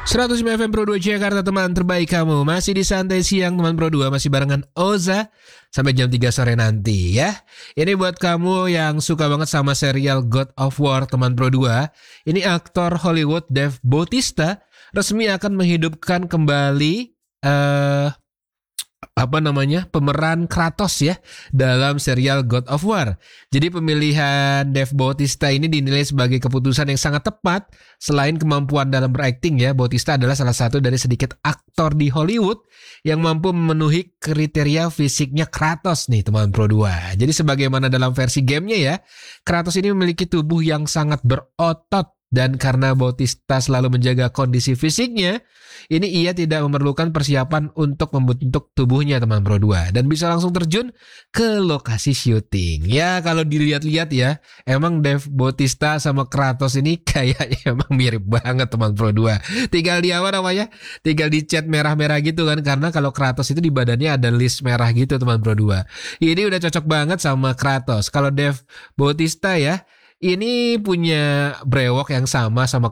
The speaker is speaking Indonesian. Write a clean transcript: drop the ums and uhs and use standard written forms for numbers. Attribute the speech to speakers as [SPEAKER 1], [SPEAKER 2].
[SPEAKER 1] 105 FM Pro 2 Jakarta, teman terbaik kamu. Masih di Santai Siang teman Pro 2, masih barengan Oza sampai jam 3 sore nanti ya. Ini buat kamu yang suka banget sama serial God of War teman Pro 2. Ini aktor Hollywood Dave Bautista resmi akan menghidupkan kembali pemeran Kratos ya dalam serial God of War. Jadi pemilihan Dave Bautista ini dinilai sebagai keputusan yang sangat tepat. Selain kemampuan dalam berakting ya, Bautista adalah salah satu dari sedikit aktor di Hollywood yang mampu memenuhi kriteria fisiknya Kratos nih teman Pro 2. Jadi sebagaimana dalam versi gamenya ya, Kratos ini memiliki tubuh yang sangat berotot. Dan karena Bautista selalu menjaga kondisi fisiknya, ini ia tidak memerlukan persiapan untuk membentuk tubuhnya teman Pro 2. Dan bisa langsung terjun ke lokasi syuting. Ya kalau dilihat-lihat ya, emang Dave Bautista sama Kratos ini kayaknya emang mirip banget teman Pro 2. Tinggal di apa namanya? Tinggal di cat merah-merah gitu kan. Karena kalau Kratos itu di badannya ada list merah gitu teman Pro 2. Ini udah cocok banget sama Kratos. Kalau Dave Bautista ya, ini punya brewok yang sama